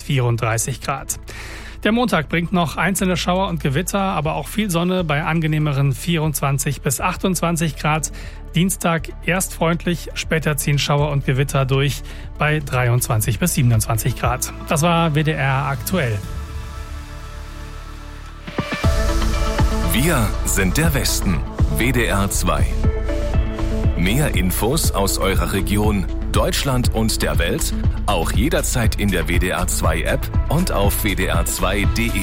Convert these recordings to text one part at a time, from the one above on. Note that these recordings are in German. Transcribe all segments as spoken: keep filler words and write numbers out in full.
vierunddreißig Grad. Der Montag bringt noch einzelne Schauer und Gewitter, aber auch viel Sonne bei angenehmeren vierundzwanzig bis achtundzwanzig Grad. Dienstag erst freundlich, später ziehen Schauer und Gewitter durch bei dreiundzwanzig bis siebenundzwanzig Grad. Das war W D R aktuell. Wir sind der Westen. W D R zwei. Mehr Infos aus eurer Region, Deutschland und der Welt, auch jederzeit in der W D R zwei App und auf w d r zwei punkt d e.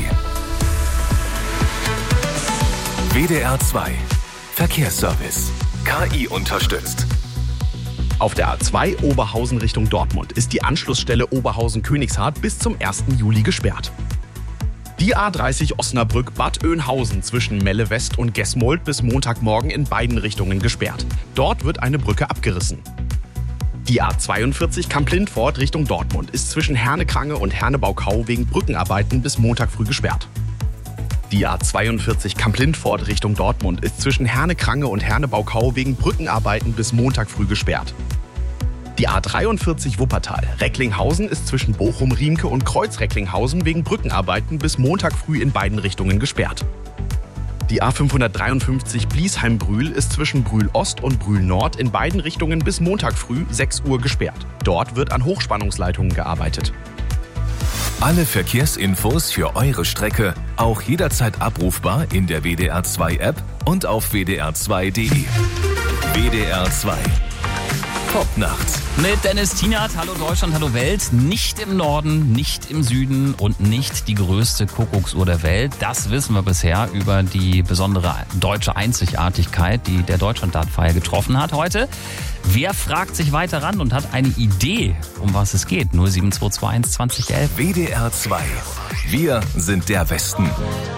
W D R zwei Verkehrsservice. K I unterstützt. Auf der A zwei Oberhausen Richtung Dortmund ist die Anschlussstelle Oberhausen-Königshardt bis zum ersten Juli gesperrt. Die A dreißig Osnabrück-Bad Oeynhausen zwischen Melle West und Gesmold bis Montagmorgen in beiden Richtungen gesperrt. Dort wird eine Brücke abgerissen. Die A zweiundvierzig Kamp-Lindfort Richtung Dortmund ist zwischen Herne-Krange und Herne-Baukau wegen Brückenarbeiten bis Montag früh gesperrt. Die A zweiundvierzig Kamp-Lindfort Richtung Dortmund ist zwischen Herne-Krange und Herne-Baukau wegen Brückenarbeiten bis Montag früh gesperrt. Die A dreiundvierzig Wuppertal Recklinghausen ist zwischen Bochum-Riemke und Kreuz-Recklinghausen wegen Brückenarbeiten bis Montag früh in beiden Richtungen gesperrt. Die A fünfhundertdreiundfünfzig Bliesheim-Brühl ist zwischen Brühl-Ost und Brühl-Nord in beiden Richtungen bis Montag früh sechs Uhr gesperrt. Dort wird an Hochspannungsleitungen gearbeitet. Alle Verkehrsinfos für eure Strecke auch jederzeit abrufbar in der W D R zwei App und auf w d r zwei punkt d e. W D R zwei. Top-Nacht. Mit Dennis Tienert, hallo Deutschland, hallo Welt. Nicht im Norden, nicht im Süden und nicht die größte Kuckucksuhr der Welt. Das wissen wir bisher über die besondere deutsche Einzigartigkeit, die der Deutschlanddartfeier getroffen hat heute. Wer fragt sich weiter ran und hat eine Idee, um was es geht? null sieben zwei zwei eins zwanzig elf. W D R zwei. Wir sind der Westen.